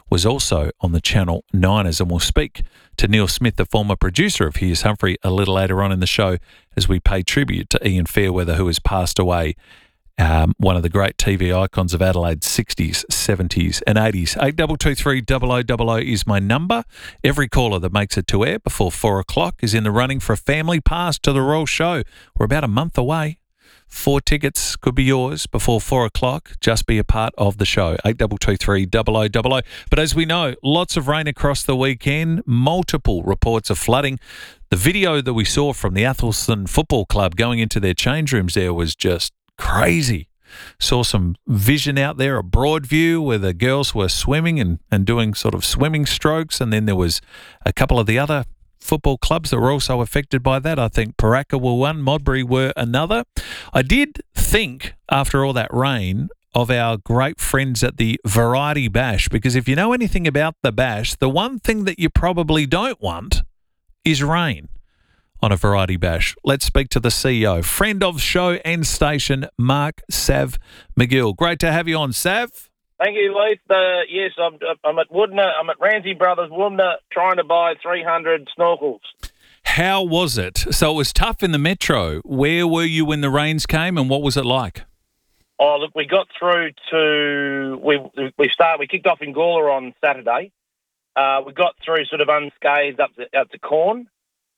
was also on the Channel 9ers. And we'll speak to Neil Smith, the former producer of Here's Humphrey, a little later on in the show as we pay tribute to Ian Fairweather, who has passed away. One of the great TV icons of Adelaide's 60s, 70s and 80s. 8223 0000 is my number. Every caller that makes it to air before 4 o'clock is in the running for a family pass to the Royal Show. We're about a month away. 4 tickets could be yours before 4 o'clock. Just be a part of the show. 8223 0000. But as we know, lots of rain across the weekend, multiple reports of flooding. The video that we saw from the Athelston Football Club going into their change rooms there was just crazy. Saw some vision out there, a broad view where the girls were swimming and doing sort of swimming strokes. And then there was a couple of the other football clubs that were also affected by that. I think Paraka were one, Modbury were another. I did think, after all that rain, of our great friends at the Variety Bash, because if you know anything about the Bash, the one thing that you probably don't want is rain on a Variety Bash. Let's speak to the CEO, friend of show and station, Mark Sav McGill. Great to have you on, Sav. Thank you, Leith. Yes, I'm at Woodner. I'm at Ramsey Brothers Woodner trying to buy 300 snorkels. How was it? So it was tough in the metro. Where were you when the rains came and what was it like? Oh, look, we got through to... We kicked off in Gawler on Saturday. We got through sort of unscathed up to Corn.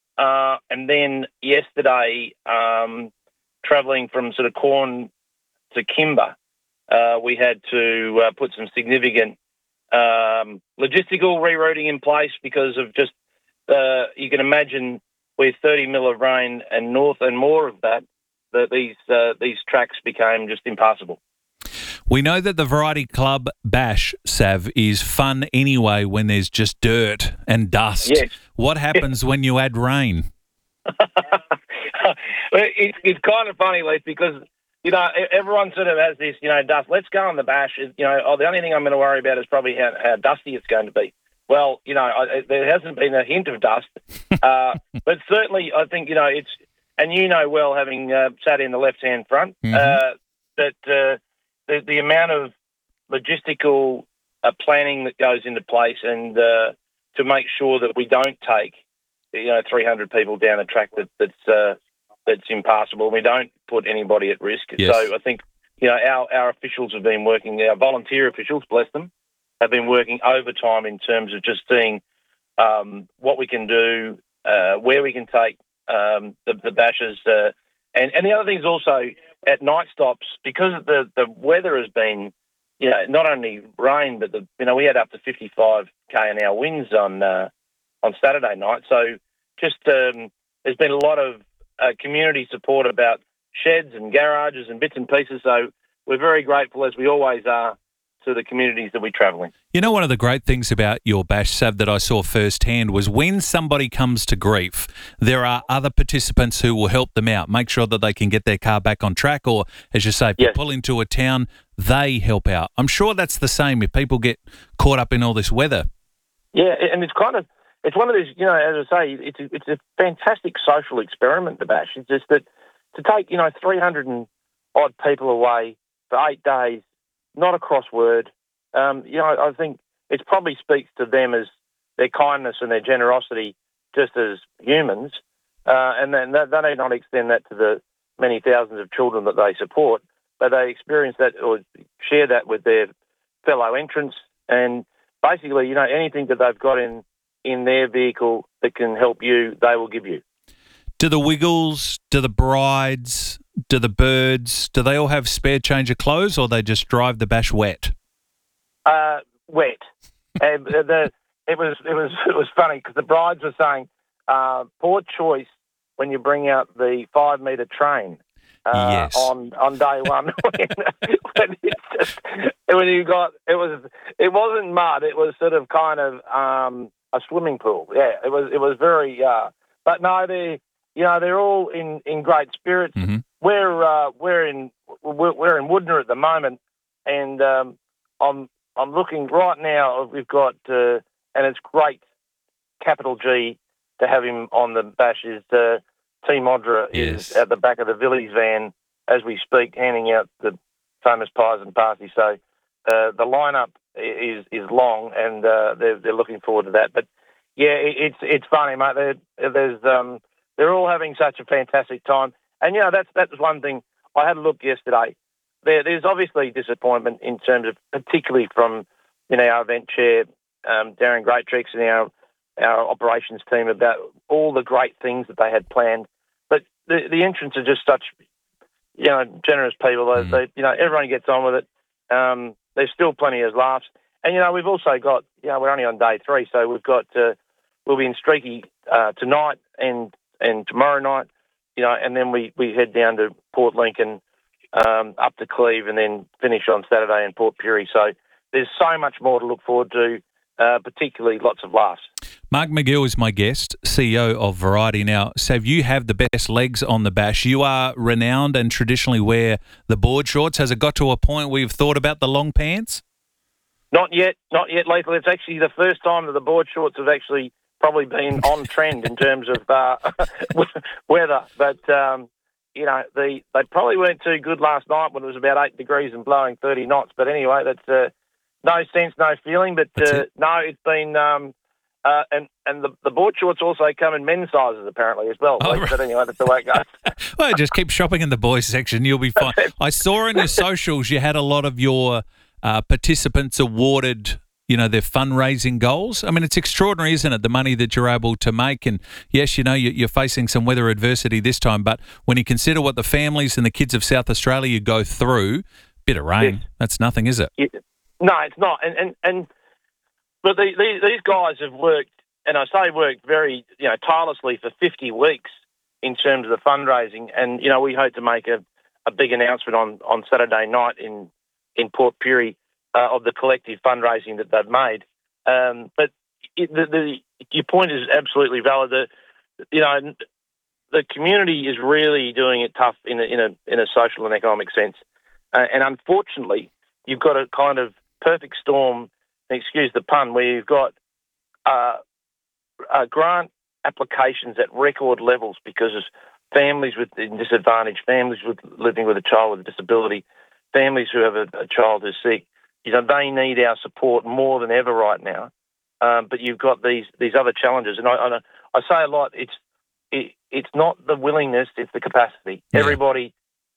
And then yesterday, travelling from sort of Corn to Kimber, we had to put some significant logistical rerouting in place because of just, you can imagine with 30 mil of rain and north and more of that these tracks became just impassable. We know that the Variety Club Bash, Sav, is fun anyway when there's just dirt and dust. Yes. What happens when you add rain? It's kind of funny, Leith, because, you know, everyone sort of has this, you know, dust. Let's go on the Bash. You know, the only thing I'm going to worry about is probably how dusty it's going to be. Well, you know, there hasn't been a hint of dust. But certainly I think, you know, it's, and you know well, having sat in the left-hand front, that the amount of logistical planning that goes into place and to make sure that we don't take, you know, 300 people down a track that's impassable. We don't put anybody at risk. Yes. So I think, you know, our officials have been working, our volunteer officials, bless them, have been working overtime in terms of just seeing what we can do, where we can take the bashes. And the other thing is also at night stops, because the weather has been, you know, not only rain, but we had up to 55 km/h winds on Saturday night. So just there's been a lot of community support about sheds and garages and bits and pieces. So we're very grateful, as we always are, to the communities that we travel in. You know, one of the great things about your Bash, Sav, that I saw firsthand was when somebody comes to grief, there are other participants who will help them out, make sure that they can get their car back on track, or, as you say, if you pull into a town, they help out. I'm sure that's the same if people get caught up in all this weather. Yeah, and it's kind of, it's one of these, you know, as I say, it's a fantastic social experiment, the Bash. It's just that to take, you know, 300 and odd people away for 8 days, not a crossword. You know, I think it probably speaks to them as their kindness and their generosity just as humans. And then they do not extend that to the many thousands of children that they support, but they experience that or share that with their fellow entrants. And basically, you know, anything that they've got in their vehicle that can help you, they will give you. Do the Wiggles, do the Brides, do the Birds, do they all have spare change of clothes, or they just drive the Bash wet? Wet. And it was funny because the Brides were saying, poor choice when you bring out the 5 metre train yes. on day one. when you got it wasn't mud. It was sort of kind of a swimming pool. Yeah, it was very. But no, they're all in great spirits. Mm-hmm. We're in Woodner at the moment, and I'm looking right now. We've got and it's great, capital G, to have him on the Bash. Is T Modra is at the back of the Villies van as we speak, handing out the famous pies and party. So the lineup is long, and they're looking forward to that. But yeah, it's funny, mate. They're all having such a fantastic time, and that's one thing. I had a look yesterday. There's obviously disappointment in terms of, particularly from our event chair, Darren Greatrex, and our operations team about all the great things that they had planned. But the entrants are just such generous people. Everyone gets on with it. There's still plenty of laughs, and we've also got we're only on day 3, so we've got we'll be in Streaky tonight and tomorrow night, and then we head down to Port Lincoln, up to Cleve, and then finish on Saturday in Port Pirie. So there's so much more to look forward to, particularly lots of laughs. Mark McGill is my guest, CEO of Variety. Now, Sav, you have the best legs on the bash. You are renowned and traditionally wear the board shorts. Has it got to a point where you've thought about the long pants? Not yet, Lethal. It's actually the first time that the board shorts have actually probably been on trend in terms of weather. But, they probably weren't too good last night when it was about 8 degrees and blowing 30 knots. But anyway, that's no sense, no feeling. But no, it's been... and the board shorts also come in men's sizes apparently as well. Oh, right. But anyway, that's the way it goes. Well, just keep shopping in the boys section. You'll be fine. I saw on your socials you had a lot of your participants awarded, their fundraising goals. I mean, it's extraordinary, isn't it, the money that you're able to make? And yes, you're facing some weather adversity this time, but when you consider what the families and the kids of South Australia go through, bit of rain, that's nothing, is it? No, it's not. But these guys have worked, and I say worked very, tirelessly for 50 weeks in terms of the fundraising. And, we hope to make a big announcement on Saturday night in Port Pirie of the collective fundraising that they've made. But your point is absolutely valid. The community is really doing it tough in a social and economic sense. And unfortunately, you've got a kind of perfect storm, excuse the pun, where you've got grant applications at record levels because of families with disadvantage, families living with a child with a disability, families who have a child who's sick. They need our support more than ever right now. But you've got these other challenges, and I say a lot. It's not the willingness; it's the capacity. Yeah. Everybody,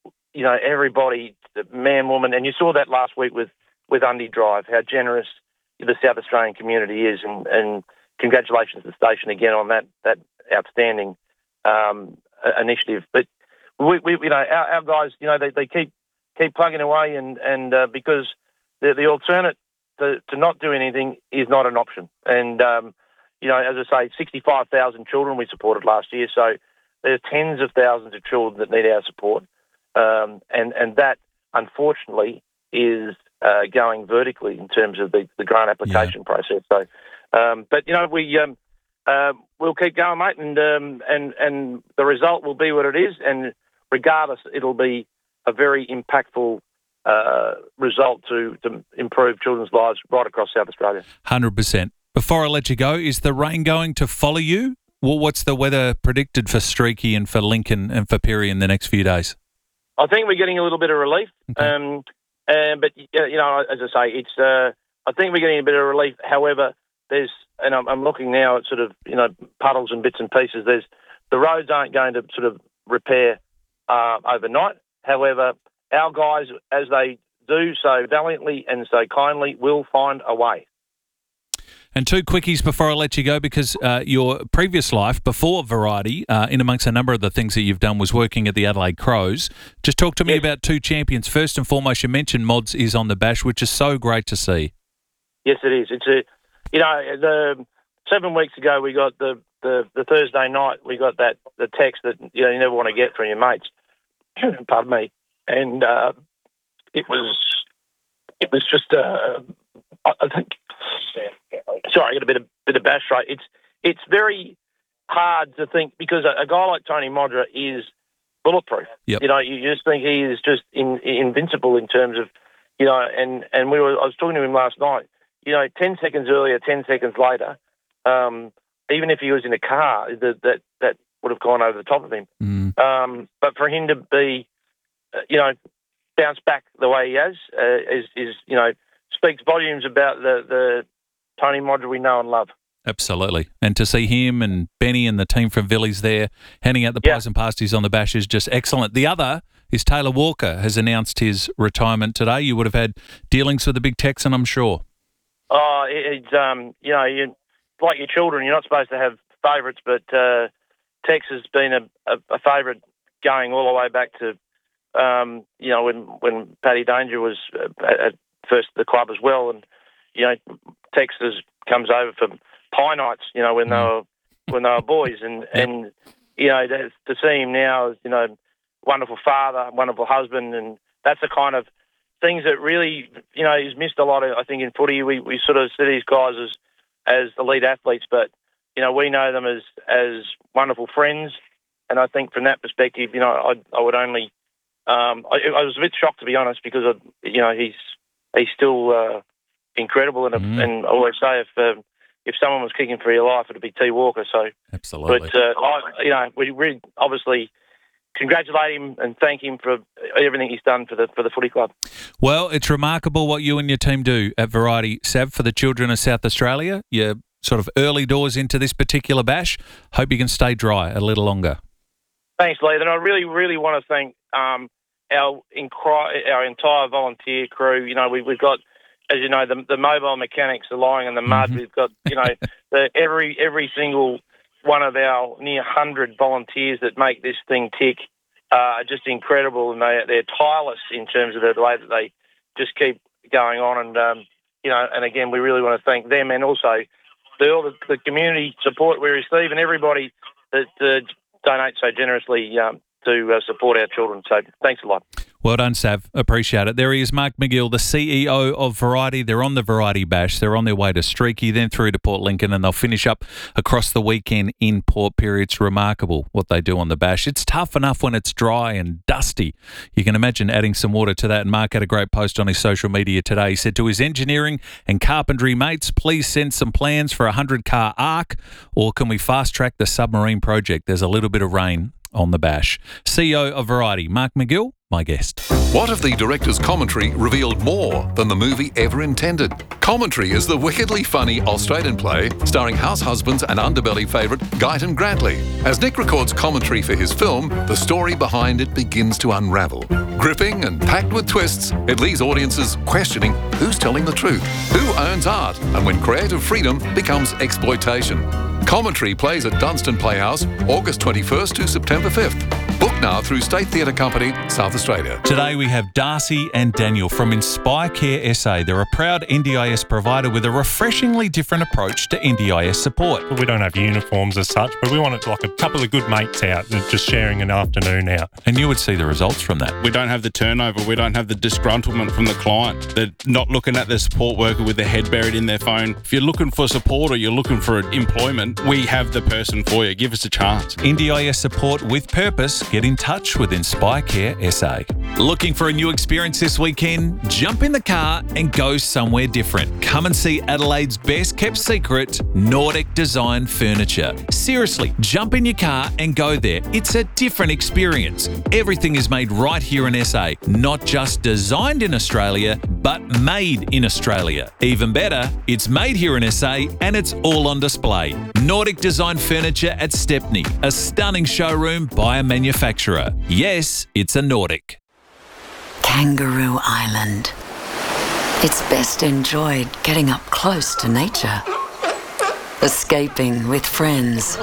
man, woman, and you saw that last week with Undy Drive, how generous the South Australian community is, and congratulations to the station again on that outstanding initiative. But we our guys, they keep plugging away, and because the alternate to not do anything is not an option. And as I say, 65,000 children we supported last year, so there's tens of thousands of children that need our support, and that unfortunately is going vertically in terms of the grant application process. So, but we'll keep going, mate, and the result will be what it is, and regardless, it'll be a very impactful result to improve children's lives right across South Australia. 100%. Before I let you go, is the rain going to follow you? Well, what's the weather predicted for Streaky and for Lincoln and for Pirie in the next few days? I think we're getting a little bit of relief. Okay. But as I say, it's. I think we're getting a bit of relief. However, I'm looking now at sort of puddles and bits and pieces. The roads aren't going to sort of repair overnight. However, our guys, as they do so valiantly and so kindly, will find a way. And two quickies before I let you go, because your previous life, before Variety, in amongst a number of the things that you've done, was working at the Adelaide Crows. Just talk to me about two champions. First and foremost, you mentioned Mods is on the bash, which is so great to see. Yes, it is. It's the 7 weeks ago we got the Thursday night we got the text that you never want to get from your mates. Pardon me, and it was just I think. Sorry, I got a bit of bash right. It's very hard to think because a guy like Tony Modra is bulletproof. Yep. You just think he is just invincible in terms of and I was talking to him last night. 10 seconds earlier, 10 seconds later, even if he was in a car, that would have gone over the top of him. Mm. But for him to be, bounce back the way he has is speaks volumes about the Tony Modra we know and love. Absolutely. And to see him and Benny and the team from Villiers there handing out the pies and pasties on the bash is just excellent. The other is Taylor Walker has announced his retirement today. You would have had dealings with the big Texan, I'm sure. Oh, it's you like your children, you're not supposed to have favourites, but Tex has been a favourite going all the way back to when Paddy Danger was at first the club as well, and Tex comes over for pie nights, when they were boys, and to see him now as wonderful father, wonderful husband, and that's the kind of things that really he's missed a lot of. I think in footy we sort of see these guys as elite athletes, but we know them as wonderful friends, and I think from that perspective, I would only I was a bit shocked, to be honest, because he's still incredible, and I always say if someone was kicking for your life, it'd be T. Walker. So absolutely, but we really obviously congratulate him and thank him for everything he's done for the footy club. Well, it's remarkable what you and your team do at Variety, Sav, for the children of South Australia. You're sort of early doors into this particular bash. Hope you can stay dry a little longer. Thanks, Lee. And I really, really want to thank our entire volunteer crew. We've got, as you know, the mobile mechanics are lying in the mud. We've got, every single one of our near 100 volunteers that make this thing tick are just incredible, and they're tireless in terms of the way that they just keep going on. And and again, we really want to thank them, and also all the community support we receive, and everybody that donates so generously to support our children. So thanks a lot. Well done, Sav. Appreciate it. There he is, Mark McGill, the CEO of Variety. They're on the Variety Bash. They're on their way to Streaky, then through to Port Lincoln, and they'll finish up across the weekend in Port Pirie. It's remarkable what they do on the Bash. It's tough enough when it's dry and dusty. You can imagine adding some water to that. And Mark had a great post on his social media today. He said to his engineering and carpentry mates, please send some plans for a 100-car arc, or can we fast-track the submarine project? There's a little bit of rain on the Bash. CEO of Variety, Mark McGill, my guest. What if the director's commentary revealed more than the movie ever intended? Commentary is the wickedly funny Australian play starring house husbands and underbelly favourite Guyton Grantley. As Nick records commentary for his film, the story behind it begins to unravel. Gripping and packed with twists, it leaves audiences questioning who's telling the truth, who owns art, and when creative freedom becomes exploitation. Commentary plays at Dunstan Playhouse, August 21st to September 5th. Book now through State Theatre Company, South Australia. Today we have Darcy and Daniel from Inspire Care SA. They're a proud NDIS provider with a refreshingly different approach to NDIS support. We don't have uniforms as such, but we want it like a couple of good mates out, just sharing an afternoon out. And you would see the results from that. We don't have the turnover. We don't have the disgruntlement from the client. They're not looking at their support worker with their head buried in their phone. If you're looking for support or you're looking for employment, we have the person for you. Give us a chance. NDIS support with purpose. Get in touch with Inspire Care SA. Looking for a new experience this weekend? Jump in the car and go somewhere different. Come and see Adelaide's best kept secret, Nordic Design Furniture. Seriously, jump in your car and go there. It's a different experience. Everything is made right here in SA. Not just designed in Australia, but made in Australia. Even better, it's made here in SA and it's all on display. Nordic Design Furniture at Stepney, a stunning showroom by a manufacturer. Yes, it's a Nordic. Kangaroo Island. It's best enjoyed getting up close to nature, escaping with friends,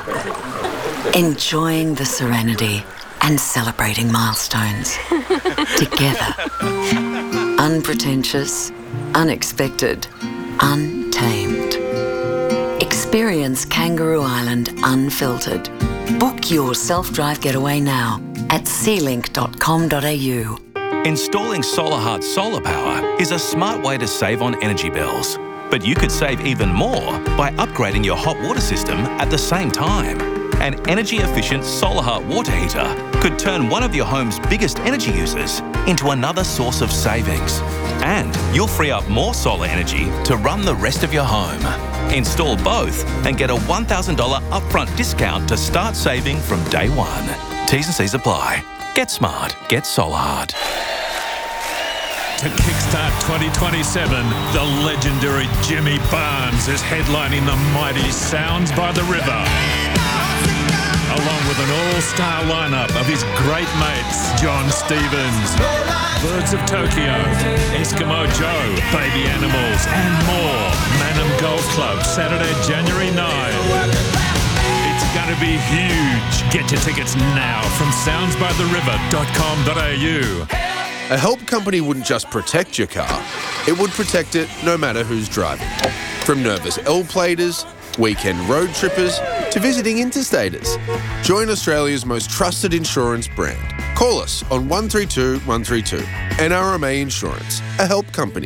enjoying the serenity and celebrating milestones together. Unpretentious, unexpected, untamed. Experience Kangaroo Island unfiltered. Book your self-drive getaway now at sealink.com.au. Installing SolarHeart solar power is a smart way to save on energy bills. But you could save even more by upgrading your hot water system at the same time. An energy-efficient SolarHeart water heater could turn one of your home's biggest energy users into another source of savings. And you'll free up more solar energy to run the rest of your home. Install both and get a $1,000 upfront discount to start saving from day one. T's and C's apply. Get smart. Get SolarHeart. To kickstart 2027, the legendary Jimmy Barnes is headlining the mighty Sounds by the River, along with an all-star lineup of his great mates, John Stevens, Birds of Tokyo, Eskimo Joe, Baby Animals, and more. Manham Golf Club, Saturday, January 9. It's going to be huge. Get your tickets now from soundsbytheriver.com.au. A help company wouldn't just protect your car, it would protect it no matter who's driving. From nervous L-platers, weekend road trippers, to visiting interstaters. Join Australia's most trusted insurance brand. Call us on 132 132. NRMA Insurance, a help company.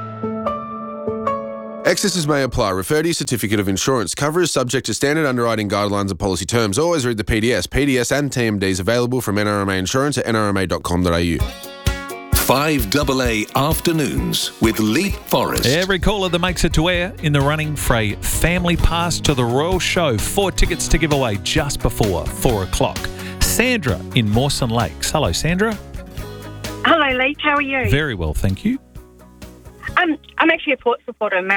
Excesses may apply. Refer to your certificate of insurance. Cover is subject to standard underwriting guidelines and policy terms. Always read the PDS. PDS and TMDs available from NRMA Insurance at nrma.com.au. 5AA Afternoons with Leap Forest. Every caller that makes it to air in the running for a family pass to the Royal Show. 4 tickets to give away just before 4 o'clock. Sandra in Mawson Lakes. Hello, Sandra. Hello, Leach. How are you? Very well, thank you. I'm actually a Port supporter.